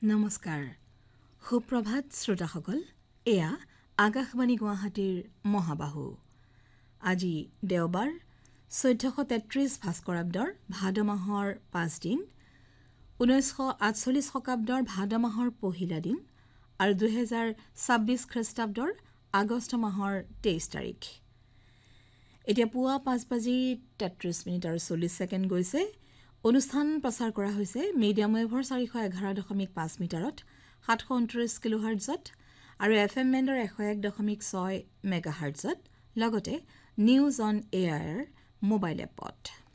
নমস্কাৰ সুপ্ৰভাত শ্ৰোতাসকল এয়া আকাশবাণী গুৱাহাটীৰ মহাবাহু আজি দেওবাৰ ১৪৩৩ ভাস্কৰাব্দৰ ভাদ মাহৰ ৫ দিন ১৯৪৮ শকাব্দৰ ভাদ মাহৰ পহিলা দিন আৰু ২০২৬ খ্ৰীষ্টাব্দৰ আগষ্ট মাহৰ ২৩ তাৰিখ এতিয়া পুৱা ৫:৩৩ আৰু ৪০ ছেকেণ্ড গৈছে অনুষ্ঠান প্ৰচাৰ কৰা হৈছে মিডিয়াম ৱেভৰ ৪১১.৫ মিটাৰত ৭২৯ কিলোহাৰ্টজত আৰু FM বেণ্ডৰ ১০১.৬ মেগাহাৰ্টজত লগতে নিউজ অন এয়াৰ মোবাইল এপত